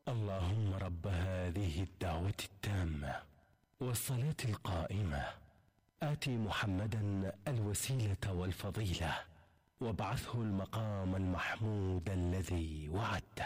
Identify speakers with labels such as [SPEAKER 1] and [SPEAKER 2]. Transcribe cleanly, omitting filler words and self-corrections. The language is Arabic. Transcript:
[SPEAKER 1] اللهم رب هذه الدعوة التامة والصلاة القائمة آت محمدا الوسيلة والفضيلة وابعثه المقام المحمود الذي وعدته.